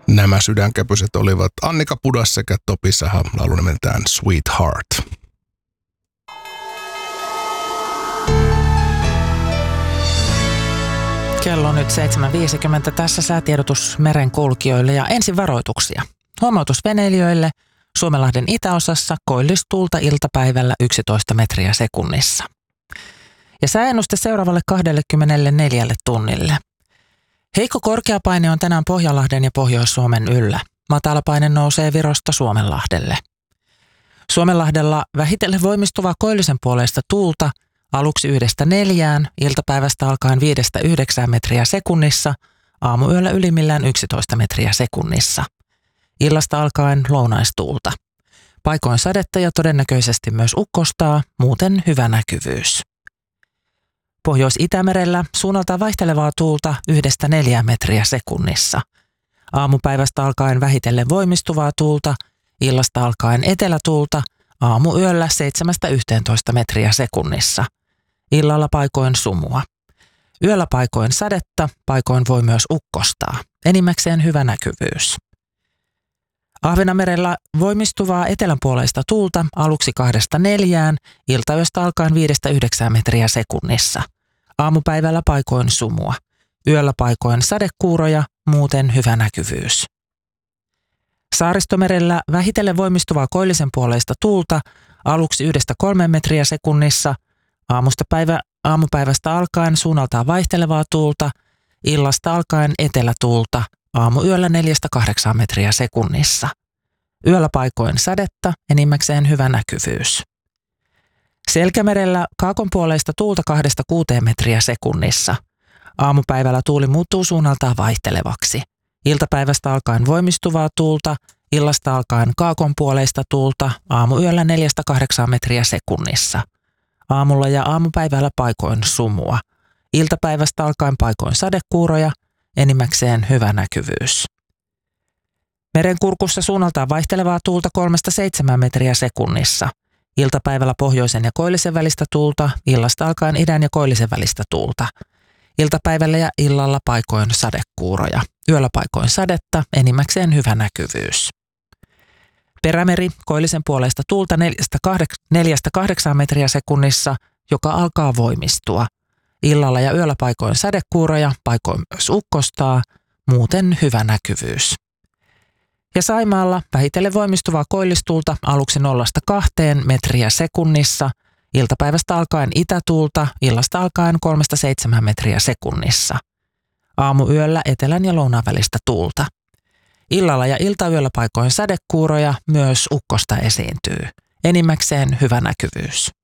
Nämä sydänkäpyset olivat Annika Pudas sekä Topi Saha, laulu nimeltään Sweetheart. Kello on nyt 7.50. Tässä säätiedotus merenkulkijoille ja ensin varoituksia. Huomautus veneilijöille. Suomenlahden itäosassa koillistuulta iltapäivällä 11 metriä sekunnissa. Ja sääennuste seuraavalle 24 tunnille. Heikko korkeapaine on tänään Pohjanlahden ja Pohjois-Suomen yllä. Matalapaine nousee Virosta Suomenlahdelle. Suomenlahdella vähitellen voimistuvaa koillisen puoleista tuulta aluksi 1–4, iltapäivästä alkaen 5–9 metriä sekunnissa, aamuyöllä ylimmillään 11 metriä sekunnissa. Illasta alkaen lounaistuulta. Paikoin sadetta ja todennäköisesti myös ukkostaa, muuten hyvä näkyvyys. Pohjois-Itämerellä suunnaltaan vaihtelevaa tuulta 1–4 metriä sekunnissa. Aamupäivästä alkaen vähitellen voimistuvaa tuulta, illasta alkaen etelätuulta, aamuyöllä 7–11 metriä sekunnissa. Illalla paikoin sumua. Yöllä paikoin sadetta, paikoin voi myös ukkostaa. Enimmäkseen hyvä näkyvyys. Ahvenanmerellä voimistuvaa etelänpuoleista tuulta aluksi 2–4, iltayöstä alkaen 5–9 metriä sekunnissa. Aamupäivällä paikoin sumua. Yöllä paikoin sadekuuroja, muuten hyvä näkyvyys. Saaristomerellä vähitellen voimistuvaa koillisen puoleista tuulta aluksi 1–3 metriä sekunnissa. Aamupäivästä alkaen suunnaltaan vaihtelevaa tuulta, illasta alkaen etelätuulta, aamuyöllä 4–8 metriä sekunnissa. Yöllä paikoin sadetta, enimmäkseen hyvä näkyvyys. Selkämerellä kaakonpuoleista tuulta 2–6 metriä sekunnissa. Aamupäivällä tuuli muuttuu suunnaltaan vaihtelevaksi. Iltapäivästä alkaen voimistuvaa tuulta, illasta alkaen kaakonpuoleista tuulta, aamuyöllä 4–8 metriä sekunnissa. Aamulla ja aamupäivällä paikoin sumua. Iltapäivästä alkaen paikoin sadekuuroja, enimmäkseen hyvä näkyvyys. Merenkurkussa suunnaltaan vaihtelevaa tuulta 3–7 metriä sekunnissa. Iltapäivällä pohjoisen ja koillisen välistä tuulta, illasta alkaen idän ja koillisen välistä tuulta. Iltapäivällä ja illalla paikoin sadekuuroja. Yöllä paikoin sadetta, enimmäkseen hyvä näkyvyys. Perämeri koillisen puoleista tuulta 4–8 metriä sekunnissa, joka alkaa voimistua. Illalla ja yöllä paikoin sadekuuroja, paikoin myös ukkostaa, muuten hyvä näkyvyys. Ja Saimaalla vähitellen voimistuvaa koillistuulta aluksi 0–2 metriä sekunnissa, iltapäivästä alkaen itätuulta, illasta alkaen 3–7 metriä sekunnissa. Aamuyöllä etelän ja lounaan välistä tuulta. Illalla ja iltayöllä paikoin sadekuuroja, myös ukkosta esiintyy. Enimmäkseen hyvä näkyvyys.